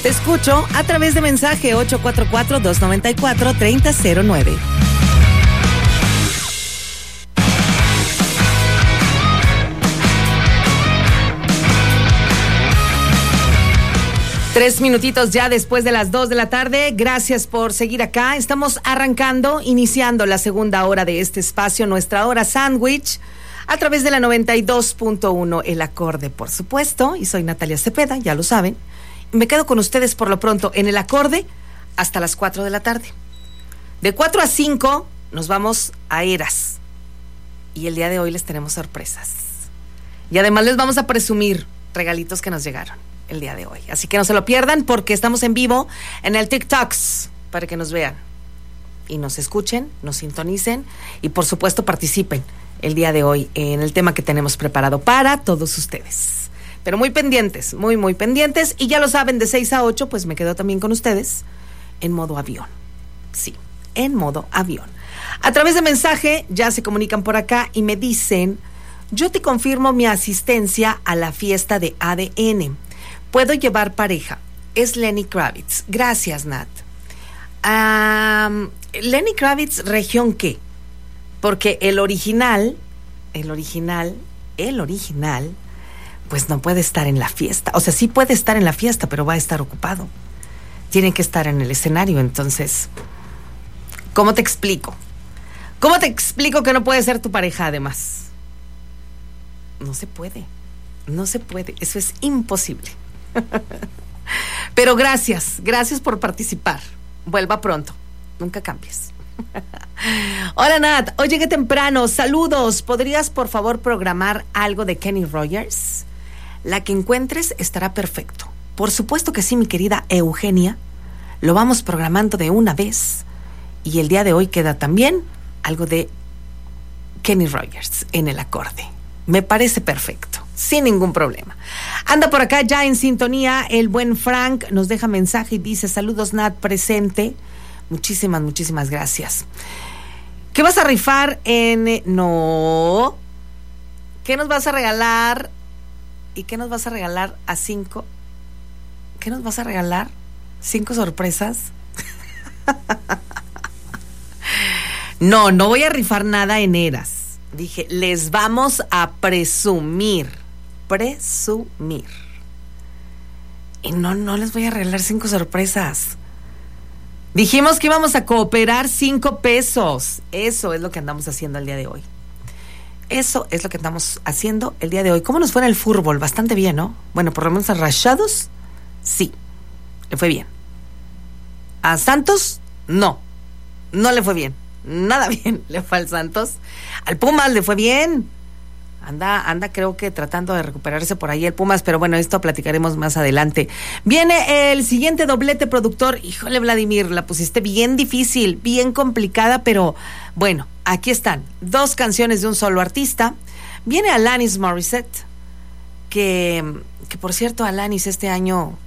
Te escucho a través de mensaje 844-294-3009. Tres minutitos ya después de las 2 de la tarde. Gracias por seguir acá. Estamos iniciando la segunda hora de este espacio, nuestra hora sándwich, a través de la 92.1, El Acorde, por supuesto. Y soy Natalia Cepeda, ya lo saben. Me quedo con ustedes por lo pronto en El Acorde hasta las 4 de la tarde. De 4 a 5 nos vamos a Eras. Y el día de hoy les tenemos sorpresas. Y además les vamos a presumir regalitos que nos llegaron el día de hoy. Así que no se lo pierdan porque estamos en vivo en el TikToks para que nos vean y nos escuchen, nos sintonicen y por supuesto participen el día de hoy en el tema que tenemos preparado para todos ustedes. Pero muy pendientes, muy pendientes, y ya lo saben, de 6 a 8 pues me quedo también con ustedes en modo avión. Sí, en modo avión. A través de mensaje ya se comunican por acá y me dicen: yo te confirmo mi asistencia a la fiesta de ADN. ¿Puedo llevar pareja? Es Lenny Kravitz. Gracias, Nat. Lenny Kravitz, ¿región qué? Porque el original, pues no puede estar en la fiesta. O sea, sí puede estar en la fiesta, pero va a estar ocupado. Tiene que estar en el escenario. Entonces, ¿cómo te explico? ¿Cómo te explico que no puede ser tu pareja además? No se puede. Eso es imposible. Pero gracias por participar. Vuelva pronto, nunca cambies. Hola Nat, hoy llegué temprano, saludos. ¿Podrías por favor programar algo de Kenny Rogers? La que encuentres estará perfecto. Por supuesto que sí, mi querida Eugenia. Lo vamos programando de una vez. Y el día de hoy queda también algo de Kenny Rogers en El Acorde. Me parece perfecto, sin ningún problema. Anda por acá ya en sintonía el buen Frank, nos deja mensaje y dice: saludos Nat, presente. Muchísimas gracias. ¿Qué vas a rifar no? ¿Qué nos vas a regalar? ¿Y qué nos vas a regalar a 5? ¿Qué nos vas a regalar? ¿5 sorpresas? No voy a rifar nada en Eras. Dije, les vamos a presumir. Y no les voy a regalar 5 sorpresas. Dijimos que íbamos a cooperar 5 pesos. Eso es lo que andamos haciendo el día de hoy. ¿Cómo nos fue en el fútbol? Bastante bien, ¿no? Bueno, por lo menos a Rayados, sí, le fue bien. A Santos, no le fue bien. Nada bien le fue al Santos. Al Pumas le fue bien. Anda creo que tratando de recuperarse por ahí el Pumas, pero bueno, esto platicaremos más adelante. Viene el siguiente doblete, productor. Híjole, Vladimir, la pusiste bien difícil, bien complicada, pero bueno, aquí están 2 canciones de un solo artista. Viene Alanis Morissette, que por cierto, Alanis este año